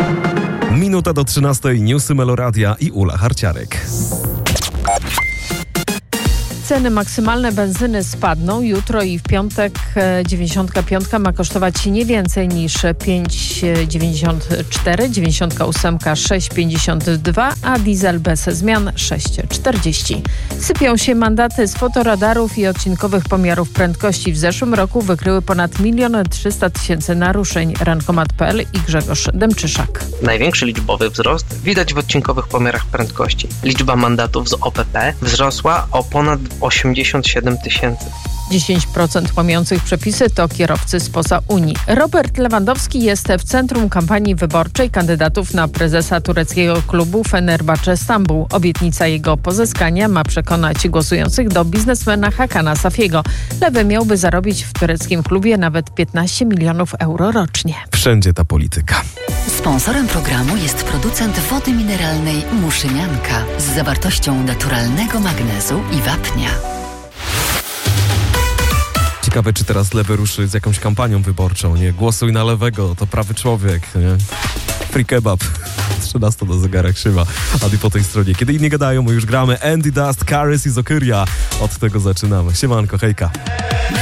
Minuta do 13. Newsy Meloradia i Ula Harciarek. Ceny maksymalne benzyny spadną. Jutro i w piątek 95 ma kosztować nie więcej niż 5,94, 98 6,52, a diesel bez zmian 6,40. Sypią się mandaty z fotoradarów i odcinkowych pomiarów prędkości. W zeszłym roku wykryły ponad 1 300 000 naruszeń. Rankomat.pl i Grzegorz Demczyszak. Największy liczbowy wzrost widać w odcinkowych pomiarach prędkości. Liczba mandatów z OPP wzrosła o ponad 87 000. 10% łamiących przepisy to kierowcy spoza Unii. Robert Lewandowski jest w centrum kampanii wyborczej kandydatów na prezesa tureckiego klubu Fenerbahce Stambuł. Obietnica jego pozyskania ma przekonać głosujących do biznesmena Hakana Safiego. Lewy miałby zarobić w tureckim klubie nawet 15 milionów euro rocznie. Wszędzie ta polityka. Sponsorem programu jest producent wody mineralnej Muszynianka z zawartością naturalnego magnezu i wapnia. Ciekawe, czy teraz lewy ruszy z jakąś kampanią wyborczą, nie? Głosuj na lewego, to prawy człowiek, nie? Free kebab. 13 do zegarek szyba. A po tej stronie. Kiedy inni gadają, my już gramy. Andy Dust, Karis i Zokyria. Od tego zaczynamy. Siemanko, hejka.